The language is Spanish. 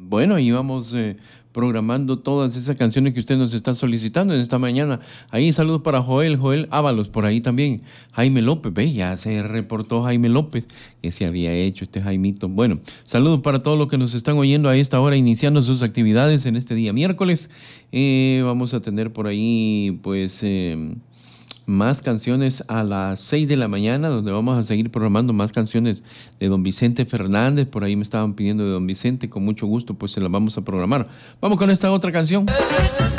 Bueno, ahí vamos programando todas esas canciones que usted nos está solicitando en esta mañana. Ahí saludos para Joel Ábalos, por ahí también. Jaime López, ve, ya se reportó Jaime López, que se había hecho este Jaimito. Bueno, saludos para todos los que nos están oyendo a esta hora, iniciando sus actividades en este día miércoles. Vamos a tener por ahí, pues... más canciones a las 6 de la mañana, donde vamos a seguir programando más canciones de don Vicente Fernández. Por ahí me estaban pidiendo de don Vicente, con mucho gusto, pues se las vamos a programar. Vamos con esta otra canción.